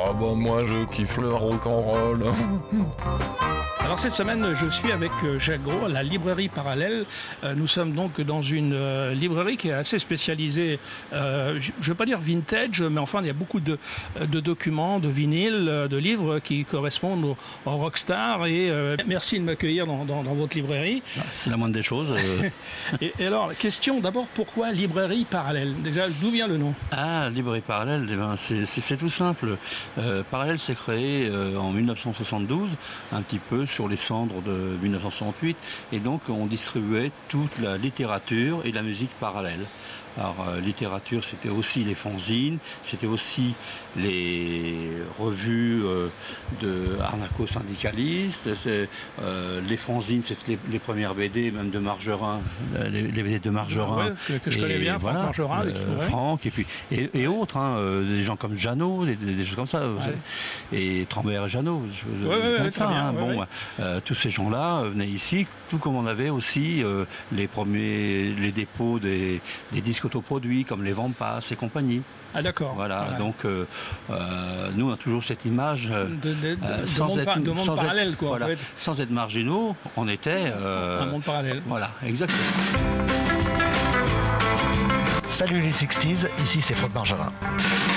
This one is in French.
Ah bah moi je kiffe le rock'n'roll. Alors cette semaine, je suis avec Jacques Gros à la librairie Parallèle. Nous sommes donc dans une librairie qui est assez spécialisée, je ne veux pas dire vintage, mais enfin il y a beaucoup de documents, de vinyles, de livres qui correspondent aux rockstars. Et merci de m'accueillir dans votre librairie. C'est la moindre des choses. Et alors, question d'abord, pourquoi librairie Parallèle? Déjà, d'où vient le nom? Ah, librairie Parallèle, eh ben, c'est tout simple. Parallèle s'est créé en 1972, un petit peu sur les cendres de 1968, et donc on distribuait toute la littérature et la musique parallèle. Alors, littérature, c'était aussi les fanzines, c'était aussi les revues de anarcho-syndicalistes, les fanzines, c'était les premières BD, même de Margerin, les BD de Margerin. Ouais, que je connais bien, voilà, Franck Margerin. Franck, et autres, hein, des gens comme Jeannot, des choses comme ça, et Trambert et Jeannot, tous ces gens-là venaient ici, tout comme on avait aussi les dépôts des disques autoproduits comme les Vampas et compagnie. Ah d'accord. Voilà. Donc nous on a toujours cette image de monde parallèle, quoi. Voilà, en fait. Sans être marginaux, on était un monde parallèle. Voilà, exactement. Salut les 60s, ici c'est Franck Margerin.